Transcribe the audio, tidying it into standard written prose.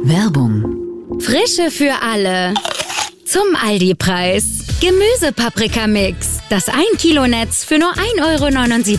Werbung. Frische für alle. Zum Aldi-Preis. Gemüsepaprikamix. Das 1 Kilo Netz für nur 1,79 €